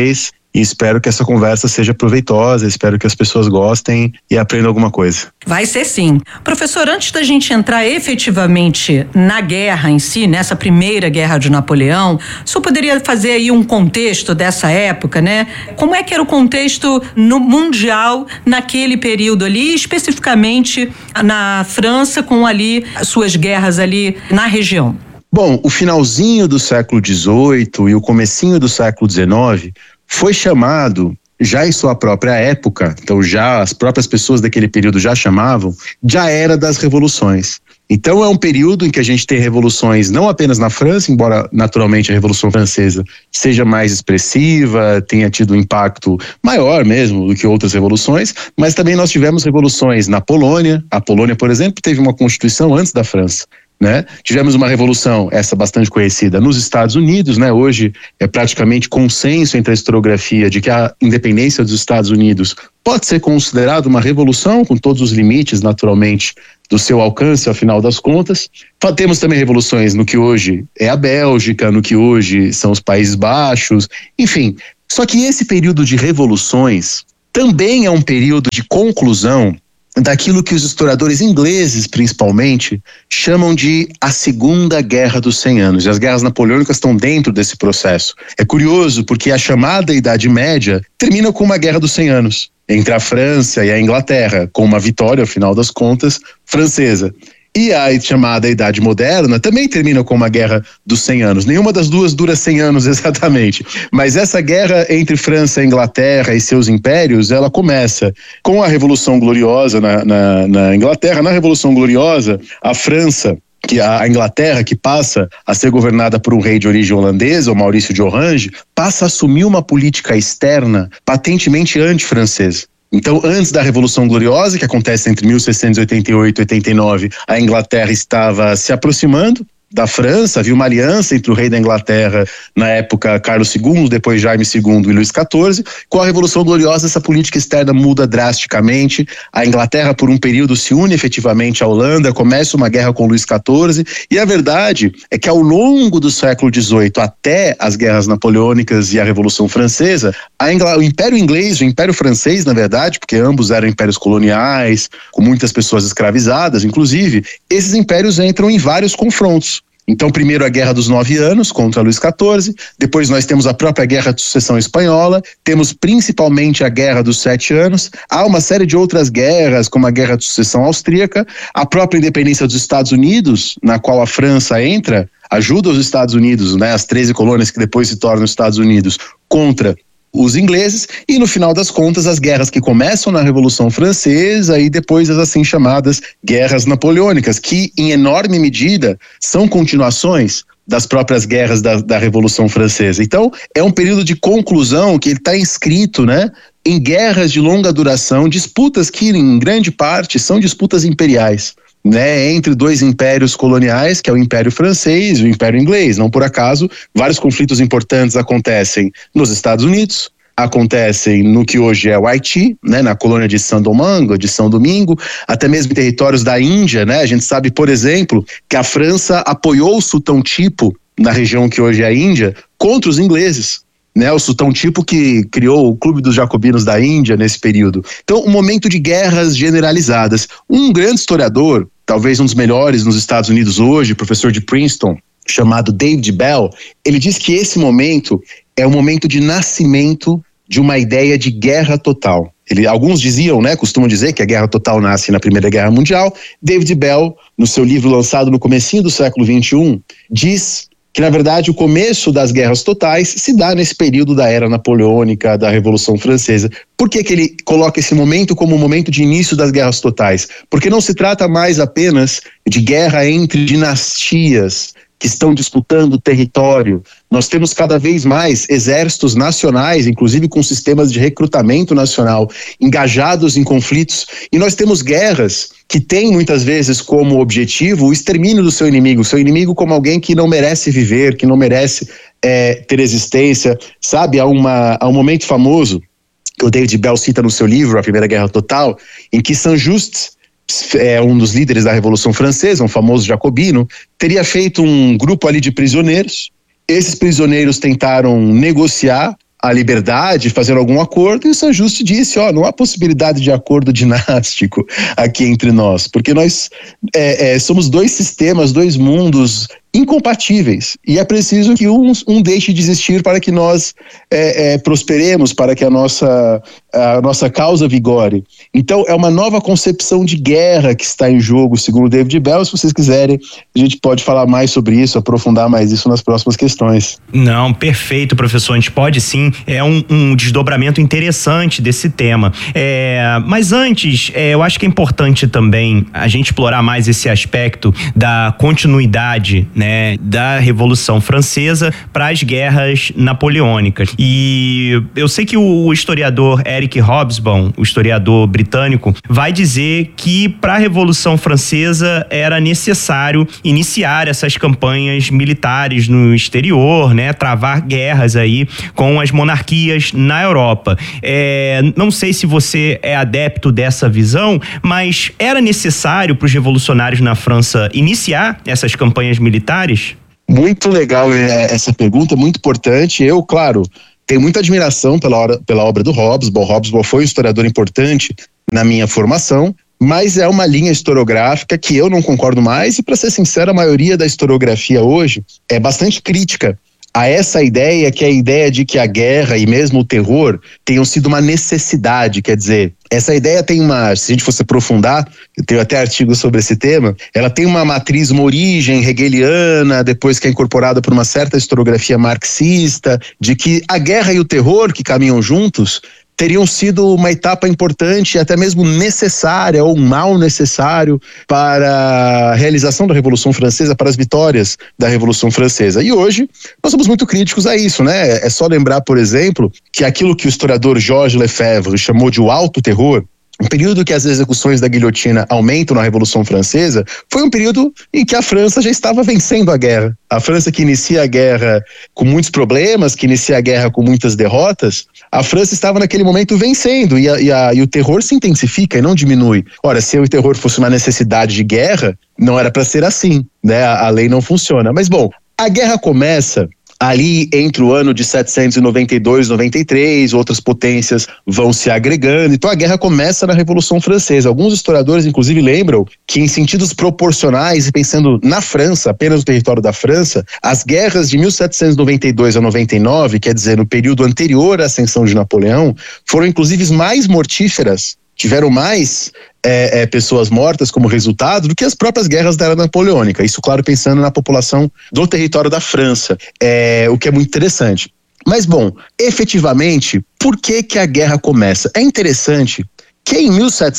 e espero que essa conversa seja proveitosa, espero que as pessoas gostem e aprendam alguma coisa. Vai ser sim. Professor, antes da gente entrar efetivamente na guerra em si, nessa primeira guerra de Napoleão, o senhor poderia fazer aí um contexto dessa época, né? Como é que era o contexto no mundial naquele período ali, especificamente na França, com ali as suas guerras ali na região? Bom, o finalzinho do século XVIII e o comecinho do século XIX foi chamado, já em sua própria época, então já as próprias pessoas daquele período já chamavam, de a Era das Revoluções. Então é um período em que a gente tem revoluções não apenas na França, embora naturalmente a Revolução Francesa seja mais expressiva, tenha tido um impacto maior mesmo do que outras revoluções, mas também nós tivemos revoluções na Polônia. A Polônia, por exemplo, teve uma constituição antes da França. Né? Tivemos uma revolução, essa bastante conhecida, nos Estados Unidos, né? Hoje é praticamente consenso entre a historiografia de que a independência dos Estados Unidos pode ser considerada uma revolução, com todos os limites, naturalmente, do seu alcance, afinal das contas. Temos também revoluções no que hoje é a Bélgica, no que hoje são os Países Baixos, enfim. Só que esse período de revoluções também é um período de conclusão daquilo que os historiadores ingleses, principalmente, chamam de a Segunda Guerra dos 100 Anos. E as guerras napoleônicas estão dentro desse processo. É curioso porque a chamada Idade Média termina com uma Guerra dos 100 Anos entre a França e a Inglaterra, com uma vitória, ao final das contas, francesa. E a chamada Idade Moderna também termina com uma guerra dos 100 anos. Nenhuma das duas dura 100 anos exatamente. Mas essa guerra entre França e Inglaterra e seus impérios, ela começa com a Revolução Gloriosa na Inglaterra. Na Revolução Gloriosa, a França, a Inglaterra, que passa a ser governada por um rei de origem holandesa, o Maurício de Orange, passa a assumir uma política externa patentemente anti-francesa. Então, antes da Revolução Gloriosa, que acontece entre 1688 e 89, a Inglaterra estava se aproximando da França, havia uma aliança entre o rei da Inglaterra, na época Carlos II, depois Jaime II e Luís XIV. Com a Revolução Gloriosa, essa política externa muda drasticamente. A Inglaterra, por um período, se une efetivamente à Holanda, começa uma guerra com Luís XIV, e a verdade é que ao longo do século XVIII, até as guerras napoleônicas e a Revolução Francesa, o Império Inglês, o Império Francês, na verdade, porque ambos eram impérios coloniais, com muitas pessoas escravizadas, inclusive, esses impérios entram em vários confrontos. Então, primeiro a Guerra dos 9 Anos contra Luís XIV, depois nós temos a própria Guerra de Sucessão Espanhola, temos principalmente a Guerra dos 7 Anos, há uma série de outras guerras, como a Guerra de Sucessão Austríaca, a própria independência dos Estados Unidos, na qual a França entra, ajuda os Estados Unidos, né, as 13 colônias que depois se tornam Estados Unidos, contra os ingleses, e no final das contas as guerras que começam na Revolução Francesa e depois as assim chamadas guerras napoleônicas, que em enorme medida são continuações das próprias guerras da Revolução Francesa. Então é um período de conclusão que ele está inscrito, né, em guerras de longa duração, disputas que em grande parte são disputas imperiais, né, entre dois impérios coloniais, que é o Império Francês e o Império Inglês. Não por acaso, vários conflitos importantes acontecem nos Estados Unidos, acontecem no que hoje é o Haiti, né, na colônia de Saint-Domingue, de São Domingo, até mesmo em territórios da Índia, né? A gente sabe, por exemplo, que a França apoiou o Sultão Tipu, na região que hoje é a Índia, contra os ingleses. Né, o Sultão Tipu que criou o Clube dos Jacobinos da Índia nesse período. Então, um momento de guerras generalizadas. Um grande historiador, talvez um dos melhores nos Estados Unidos hoje, professor de Princeton, chamado David Bell, ele diz que esse momento é um momento de nascimento de uma ideia de guerra total. Alguns diziam, né, costumam dizer que a guerra total nasce na Primeira Guerra Mundial. David Bell, no seu livro lançado no comecinho do século XXI, diz que, na verdade, o começo das guerras totais se dá nesse período da Era Napoleônica, da Revolução Francesa. Por que ele coloca esse momento como o momento de início das guerras totais? Porque não se trata mais apenas de guerra entre dinastias que estão disputando território. Nós temos cada vez mais exércitos nacionais, inclusive com sistemas de recrutamento nacional, engajados em conflitos, e nós temos guerras que têm muitas vezes como objetivo o extermínio do seu inimigo como alguém que não merece viver, que não merece ter existência. Sabe, há um momento famoso que o David Bell cita no seu livro, A Primeira Guerra Total, em que Saint-Just, um dos líderes da Revolução Francesa, um famoso jacobino, teria feito um grupo ali de prisioneiros. Esses prisioneiros tentaram negociar a liberdade, fazendo algum acordo, e o Saint-Just disse, não há possibilidade de acordo dinástico aqui entre nós, porque nós somos dois sistemas, dois mundos incompatíveis, e é preciso que um deixe de existir para que nós prosperemos, para que a nossa causa vigore. Então é uma nova concepção de guerra que está em jogo, segundo David Bell. Se vocês quiserem, a gente pode falar mais sobre isso, aprofundar mais isso nas próximas questões. Não, perfeito, professor, a gente pode sim, é um desdobramento interessante desse tema. Mas antes, eu acho que é importante também a gente explorar mais esse aspecto da continuidade, né, da Revolução Francesa para as guerras napoleônicas. E eu sei que o historiador Eric Hobsbawm, o historiador britânico, vai dizer que para a Revolução Francesa era necessário iniciar essas campanhas militares no exterior, né, travar guerras aí com as monarquias na Europa. Não sei se você é adepto dessa visão, mas era necessário para os revolucionários na França iniciar essas campanhas militares? Muito legal essa pergunta, muito importante. Eu, claro, tenho muita admiração pela obra do Hobsbawm. Hobsbawm foi um historiador importante na minha formação, mas é uma linha historiográfica que eu não concordo mais, e, para ser sincero, a maioria da historiografia hoje é bastante crítica a essa ideia, que é a ideia de que a guerra e mesmo o terror tenham sido uma necessidade. Quer dizer, essa ideia tem se a gente fosse aprofundar, eu tenho até artigos sobre esse tema, ela tem uma matriz, uma origem hegeliana, depois que é incorporada por uma certa historiografia marxista, de que a guerra e o terror, que caminham juntos, teriam sido uma etapa importante e até mesmo necessária, ou um mal necessário, para a realização da Revolução Francesa, para as vitórias da Revolução Francesa. E hoje nós somos muito críticos a isso, né? É só lembrar, por exemplo, que aquilo que o historiador Georges Lefebvre chamou de o alto terror, um período que as execuções da guilhotina aumentam na Revolução Francesa, foi um período em que a França já estava vencendo a guerra. A França, que inicia a guerra com muitos problemas, que inicia a guerra com muitas derrotas, a França estava naquele momento vencendo, e o terror se intensifica e não diminui. Ora, se o terror fosse uma necessidade de guerra, não era para ser assim, né? A lei não funciona. Mas, bom, a guerra começa ali entre o ano de 792 e 93, outras potências vão se agregando, então a guerra começa na Revolução Francesa. Alguns historiadores, inclusive, lembram que, em sentidos proporcionais, e pensando na França, apenas no território da França, as guerras de 1792 a 99, quer dizer, no período anterior à ascensão de Napoleão, foram inclusive mais mortíferas, tiveram mais pessoas mortas como resultado do que as próprias guerras da Era Napoleônica. Isso, claro, pensando na população do território da França, o que é muito interessante. Mas, bom, efetivamente, por que a guerra começa? É interessante que em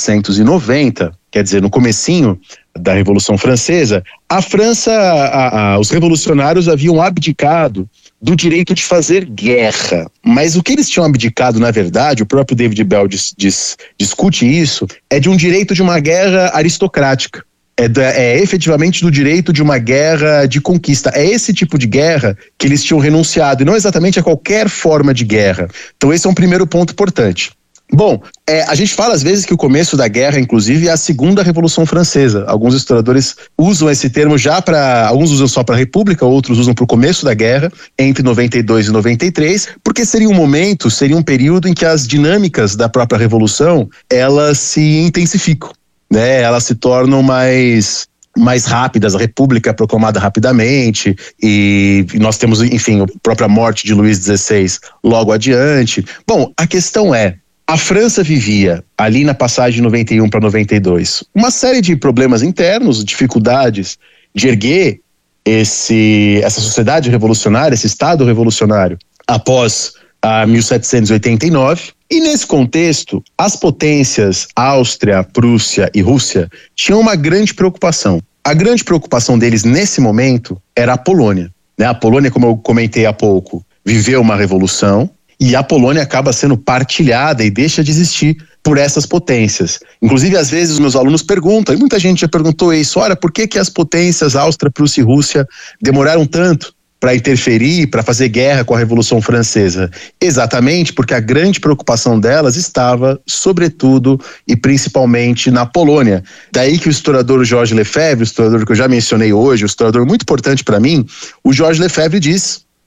1790, quer dizer, no comecinho da Revolução Francesa, a França, os revolucionários haviam abdicado do direito de fazer guerra. Mas o que eles tinham abdicado, na verdade, o próprio David Bell discute isso, é de um direito de uma guerra aristocrática. É efetivamente do direito de uma guerra de conquista. É esse tipo de guerra que eles tinham renunciado, e não exatamente a qualquer forma de guerra. Então esse é um primeiro ponto importante. Bom, a gente fala às vezes que o começo da guerra, inclusive, é a Segunda Revolução Francesa. Alguns historiadores usam esse termo alguns usam só para a República, outros usam para o começo da guerra, entre 92 e 93, porque seria um período em que as dinâmicas da própria Revolução, elas se intensificam, né? Elas se tornam mais rápidas, a República é proclamada rapidamente, e nós temos, enfim, a própria morte de Luís XVI logo adiante. Bom, a questão a França vivia, ali na passagem de 91 para 92, uma série de problemas internos, dificuldades de erguer essa sociedade revolucionária, esse Estado revolucionário, após 1789. E nesse contexto, as potências Áustria, Prússia e Rússia tinham uma grande preocupação. A grande preocupação deles nesse momento era a Polônia, né? A Polônia, como eu comentei há pouco, viveu uma revolução, e a Polônia acaba sendo partilhada e deixa de existir por essas potências. Inclusive, às vezes, os meus alunos perguntam, e muita gente já perguntou isso, olha, por que as potências Áustria, Prússia e Rússia demoraram tanto para interferir, para fazer guerra com a Revolução Francesa? Exatamente porque a grande preocupação delas estava, sobretudo e principalmente, na Polônia. Daí que o historiador Georges Lefebvre, o historiador que eu já mencionei hoje, um historiador muito importante para mim, o Georges Lefebvre diz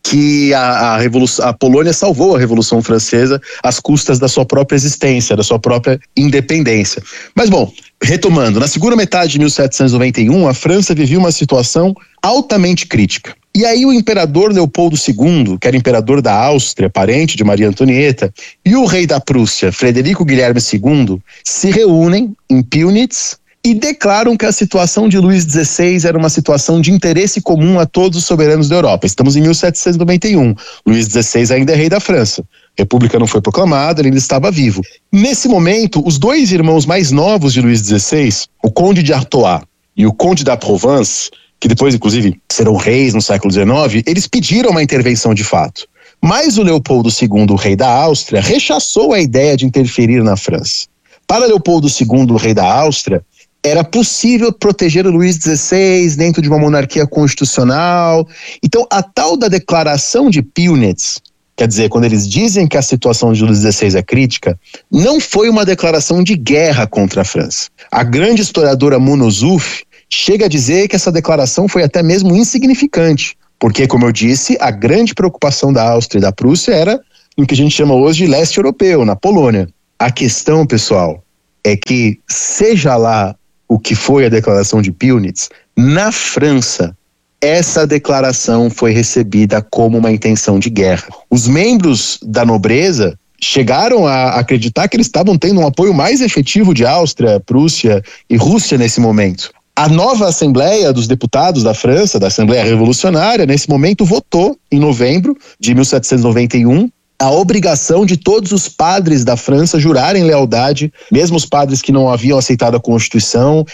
que a Polônia salvou a Revolução Francesa às custas da sua própria existência, da sua própria independência. Mas bom, retomando, na segunda metade de 1791, a França vivia uma situação altamente crítica. E aí o imperador Leopoldo II, que era imperador da Áustria, parente de Maria Antonieta, e o rei da Prússia, Frederico Guilherme II, se reúnem em Pillnitz e declaram que a situação de Luís XVI era uma situação de interesse comum a todos os soberanos da Europa. Estamos em 1791. Luís XVI ainda é rei da França. A República não foi proclamada, ele ainda estava vivo. Nesse momento, os dois irmãos mais novos de Luís XVI, o Conde de Artois e o Conde da Provence, que depois, inclusive, serão reis no século XIX, eles pediram uma intervenção de fato. Mas o Leopoldo II, o rei da Áustria, rechaçou a ideia de interferir na França. Para Leopoldo II, o rei da Áustria, era possível proteger o Luís XVI dentro de uma monarquia constitucional. Então, a tal da declaração de Pillnitz, quer dizer, quando eles dizem que a situação de Luís XVI é crítica, não foi uma declaração de guerra contra a França. A grande historiadora Mona Zouf chega a dizer que essa declaração foi até mesmo insignificante, porque, como eu disse, a grande preocupação da Áustria e da Prússia era no que a gente chama hoje de leste europeu, na Polônia. A questão, pessoal, é que, seja lá o que foi a declaração de Pillnitz, na França, essa declaração foi recebida como uma intenção de guerra. Os membros da nobreza chegaram a acreditar que eles estavam tendo um apoio mais efetivo de Áustria, Prússia e Rússia nesse momento. A nova Assembleia dos Deputados da França, da Assembleia Revolucionária, nesse momento votou, em novembro de 1791, a obrigação de todos os padres da França jurarem lealdade, mesmo os padres que não haviam aceitado a Constituição.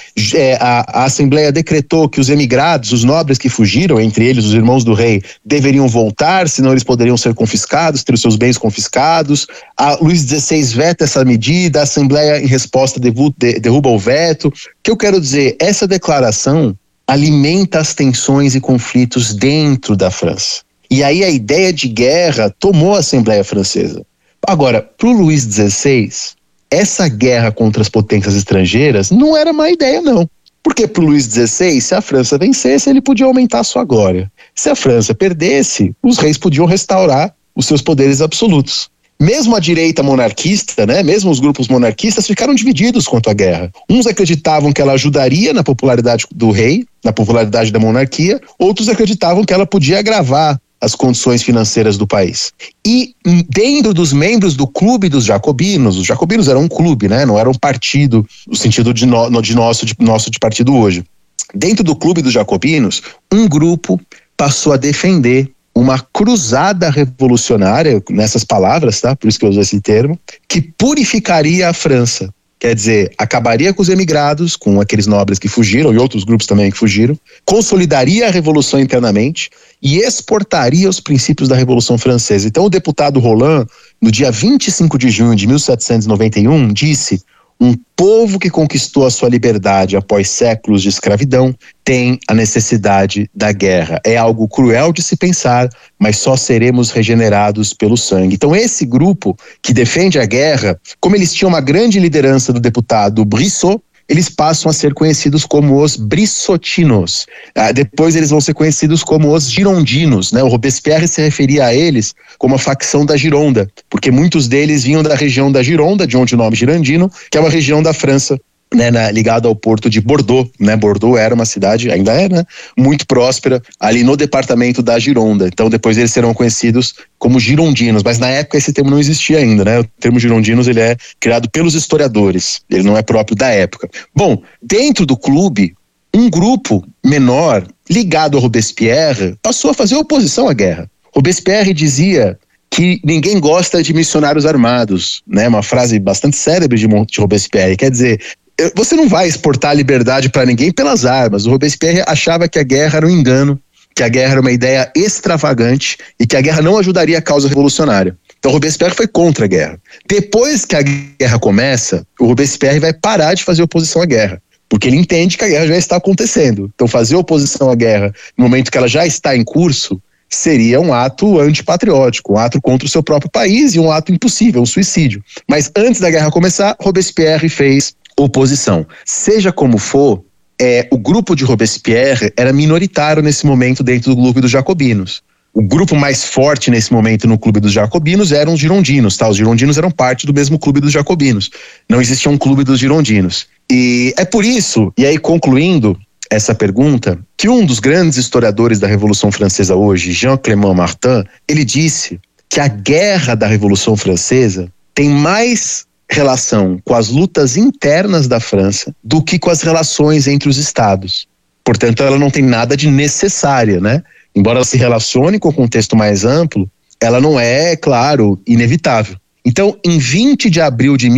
A Assembleia decretou que os emigrados, os nobres que fugiram, entre eles os irmãos do rei, deveriam voltar, senão eles poderiam ser confiscados, ter os seus bens confiscados. A Luís XVI veta essa medida, a Assembleia, em resposta, derruba o veto. O que eu quero dizer, essa declaração alimenta as tensões e conflitos dentro da França. E aí a ideia de guerra tomou a Assembleia Francesa. Agora, para o Luís XVI, essa guerra contra as potências estrangeiras não era má ideia, não. Porque para o Luís XVI, se a França vencesse, ele podia aumentar a sua glória. Se a França perdesse, os reis podiam restaurar os seus poderes absolutos. Mesmo a direita monarquista, mesmo os grupos monarquistas ficaram divididos quanto à guerra. Uns acreditavam que ela ajudaria na popularidade do rei, na popularidade da monarquia, outros acreditavam que ela podia agravar as condições financeiras do país. E dentro dos membros do clube dos jacobinos, os jacobinos eram um clube, não era um partido, no sentido de nosso de partido hoje. Dentro do clube dos jacobinos, um grupo passou a defender uma cruzada revolucionária, nessas palavras, por isso que eu uso esse termo, que purificaria a França. Quer dizer, acabaria com os emigrados, com aqueles nobres que fugiram e outros grupos também que fugiram, consolidaria a revolução internamente e exportaria os princípios da Revolução Francesa. Então o deputado Roland, no dia 25 de junho de 1791, disse: um povo que conquistou a sua liberdade após séculos de escravidão tem a necessidade da guerra. É algo cruel de se pensar, mas só seremos regenerados pelo sangue. Então esse grupo que defende a guerra, como eles tinham uma grande liderança do deputado Brissot, eles passam a ser conhecidos como os brissotinos. Depois eles vão ser conhecidos como os girondinos. O Robespierre se referia a eles como a facção da Gironda, porque muitos deles vinham da região da Gironda, de onde o nome girondino, que é uma região da França, ligada ao porto de Bordeaux. Bordeaux era uma cidade, ainda é, muito próspera, ali no departamento da Gironda. Então depois eles serão conhecidos como girondinos, mas na época esse termo não existia ainda, O termo girondinos ele é criado pelos historiadores, ele não é próprio da época. Bom, dentro do clube, um grupo menor, ligado ao Robespierre, passou a fazer oposição à guerra. Robespierre dizia que ninguém gosta de missionários armados, uma frase bastante célebre de Robespierre, quer dizer, você não vai exportar a liberdade para ninguém pelas armas. O Robespierre achava que a guerra era um engano, que a guerra era uma ideia extravagante e que a guerra não ajudaria a causa revolucionária. Então o Robespierre foi contra a guerra. Depois que a guerra começa, o Robespierre vai parar de fazer oposição à guerra, porque ele entende que a guerra já está acontecendo. Então fazer oposição à guerra no momento que ela já está em curso seria um ato antipatriótico, um ato contra o seu próprio país e um ato impossível, um suicídio. Mas antes da guerra começar, Robespierre fez oposição. Seja como for, o grupo de Robespierre era minoritário nesse momento dentro do grupo dos jacobinos. O grupo mais forte nesse momento no clube dos jacobinos eram os girondinos, tá? Os girondinos eram parte do mesmo clube dos jacobinos. Não existia um clube dos girondinos. E é por isso, e aí concluindo essa pergunta, que um dos grandes historiadores da Revolução Francesa hoje, Jean-Clément Martin, ele disse que a guerra da Revolução Francesa tem mais relação com as lutas internas da França do que com as relações entre os estados. Portanto, ela não tem nada de necessária, né? Embora ela se relacione com o contexto mais amplo, ela não é, claro, inevitável. Então, em 20 de abril de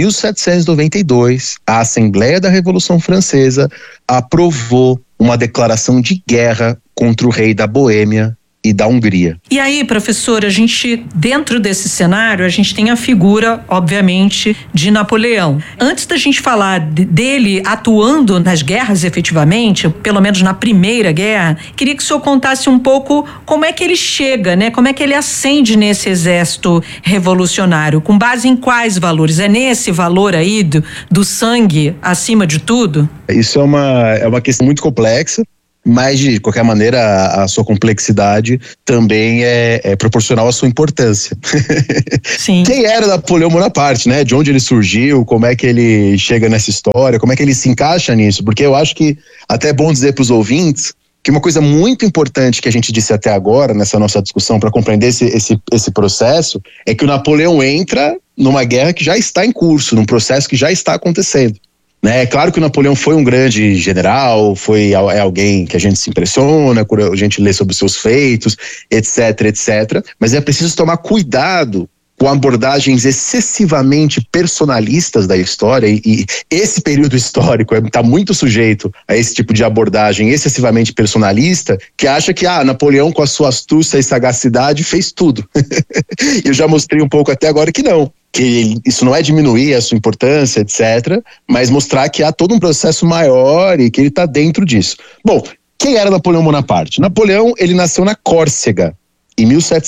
1792, a Assembleia da Revolução Francesa aprovou uma declaração de guerra contra o rei da Boêmia e da Hungria. E aí, professor, a gente, dentro desse cenário, a gente tem a figura, obviamente, de Napoleão. Antes da gente falar dele atuando nas guerras efetivamente, pelo menos na Primeira Guerra, queria que o senhor contasse um pouco como é que ele chega, né? Como é que ele ascende nesse exército revolucionário, com base em quais valores? É nesse valor aí do sangue acima de tudo? Isso é uma questão muito complexa. Mas, de qualquer maneira, a sua complexidade também é proporcional à sua importância. Sim. Quem era Napoleão Bonaparte, né? De onde ele surgiu, como é que ele chega nessa história, como é que ele se encaixa nisso? Porque eu acho que até é bom dizer para os ouvintes que uma coisa muito importante que a gente disse até agora, nessa nossa discussão, para compreender esse processo, é que o Napoleão entra numa guerra que já está em curso, num processo que já está acontecendo. É claro que o Napoleão foi um grande general, é alguém que a gente se impressiona, quando a gente lê sobre os seus feitos, etc, etc. Mas é preciso tomar cuidado com abordagens excessivamente personalistas da história, e esse período histórico está muito sujeito a esse tipo de abordagem excessivamente personalista, que acha que Napoleão, com a sua astúcia e sagacidade, fez tudo. Eu já mostrei um pouco até agora que não. Que isso não é diminuir a sua importância, etc., mas mostrar que há todo um processo maior e que ele está dentro disso. Bom, quem era Napoleão Bonaparte? Napoleão, ele nasceu na Córcega, em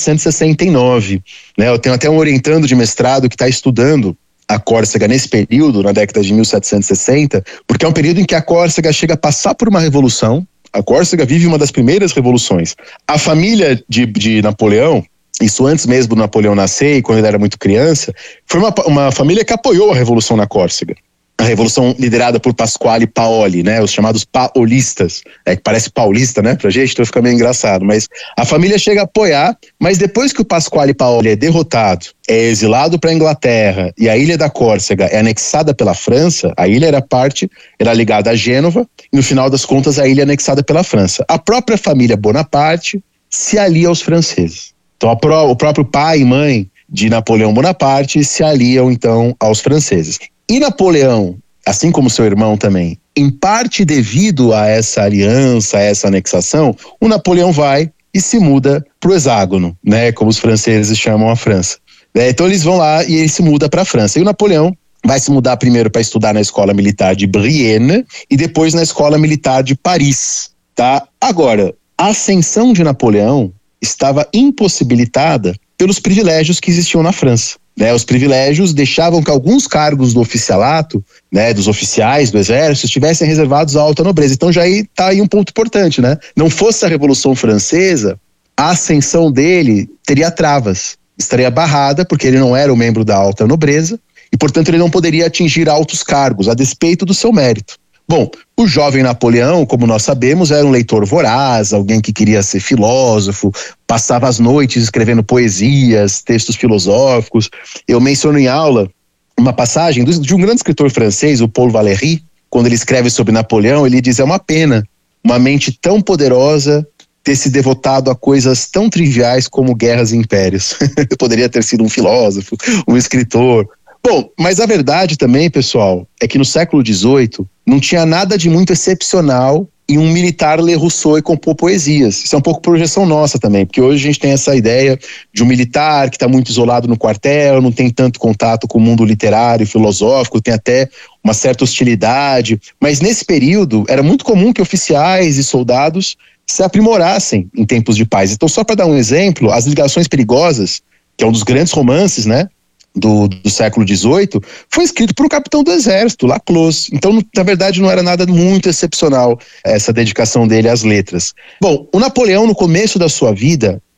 1769. Né? Eu tenho até um orientando de mestrado que está estudando a Córcega nesse período, na década de 1760, porque é um período em que a Córcega chega a passar por uma revolução. A Córcega vive uma das primeiras revoluções. A família de Napoleão, isso antes mesmo do Napoleão nascer e quando ele era muito criança, foi uma família que apoiou a Revolução na Córcega. A Revolução liderada por Pasquale Paoli, né? Os chamados paolistas. Que parece paulista, né? Pra gente, então fica meio engraçado. Mas a família chega a apoiar, mas depois que o Pasquale Paoli é derrotado, é exilado para a Inglaterra e a ilha da Córcega é anexada pela França, a ilha era ligada a Gênova e no final das contas a ilha é anexada pela França. A própria família Bonaparte se alia aos franceses. Então o próprio pai e mãe de Napoleão Bonaparte se aliam então aos franceses. E Napoleão, assim como seu irmão também, em parte devido a essa aliança, a essa anexação, o Napoleão vai e se muda para o hexágono, né, como os franceses chamam a França. Então eles vão lá e ele se muda para a França. E o Napoleão vai se mudar primeiro para estudar na Escola Militar de Brienne e depois na Escola Militar de Paris. Tá? Agora, a ascensão de Napoleão estava impossibilitada pelos privilégios que existiam na França. Os privilégios deixavam que alguns cargos do oficialato, dos oficiais do exército, estivessem reservados à alta nobreza. Então já está aí um ponto importante, né? Não fosse a Revolução Francesa, a ascensão dele teria travas, estaria barrada, porque ele não era um membro da alta nobreza, e portanto ele não poderia atingir altos cargos, a despeito do seu mérito. Bom, o jovem Napoleão, como nós sabemos, era um leitor voraz, alguém que queria ser filósofo, passava as noites escrevendo poesias, textos filosóficos. Eu menciono em aula uma passagem de um grande escritor francês, o Paul Valéry, quando ele escreve sobre Napoleão, ele diz: é uma pena uma mente tão poderosa ter se devotado a coisas tão triviais como guerras e impérios. Poderia ter sido um filósofo, um escritor. Bom, mas a verdade também, pessoal, é que no século XVIII não tinha nada de muito excepcional em um militar ler Rousseau e compor poesias. Isso é um pouco projeção nossa também, porque hoje a gente tem essa ideia de um militar que está muito isolado no quartel, não tem tanto contato com o mundo literário e filosófico, tem até uma certa hostilidade. Mas nesse período era muito comum que oficiais e soldados se aprimorassem em tempos de paz. Então, só para dar um exemplo, As Ligações Perigosas, que é um dos grandes romances, né, do século XVIII, foi escrito por um capitão do exército, Laclos. Então, na verdade, não era nada muito excepcional essa dedicação dele às letras. Bom, o Napoleão, no começo da sua vida,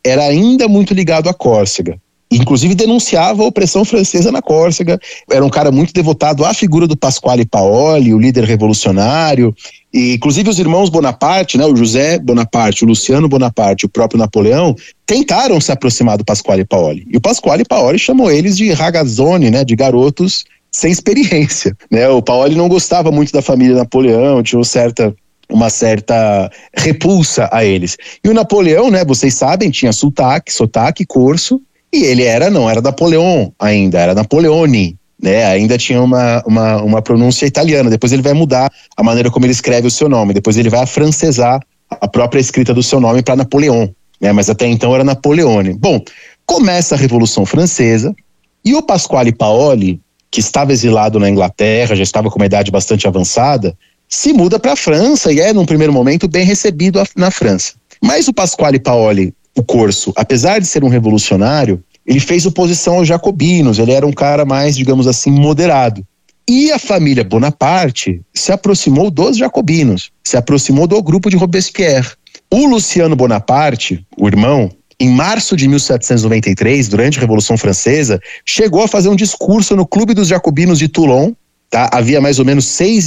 era ainda muito ligado à Córsega. Inclusive denunciava a opressão francesa na Córsega. Era um cara muito devotado à figura do Pasquale Paoli, o líder revolucionário. E inclusive os irmãos Bonaparte, né, o José Bonaparte, o Luciano Bonaparte, o próprio Napoleão, tentaram se aproximar do Pasquale Paoli. E o Pasquale Paoli chamou eles de ragazzoni, né, de garotos sem experiência, né? O Paoli não gostava muito da família Napoleão, tinha uma certa repulsa a eles. E o Napoleão, né, vocês sabem, tinha sotaque corso, e ele não era Napoleão ainda, era Napoleone, né? Ainda tinha uma pronúncia italiana. Depois ele vai mudar a maneira como ele escreve o seu nome, depois ele vai afrancesar a própria escrita do seu nome para Napoleão, né? Mas até então era Napoleone. Bom, começa a Revolução Francesa, e o Pasquale Paoli, que estava exilado na Inglaterra, já estava com uma idade bastante avançada, se muda para a França e num primeiro momento, bem recebido na França. Mas o Pasquale Paoli, o corso, apesar de ser um revolucionário, ele fez oposição aos jacobinos, ele era um cara mais, digamos assim, moderado. E a família Bonaparte se aproximou dos jacobinos, se aproximou do grupo de Robespierre. O Luciano Bonaparte, o irmão, em março de 1793, durante a Revolução Francesa, chegou a fazer um discurso no Clube dos Jacobinos de Toulon, tá? Havia mais ou menos 6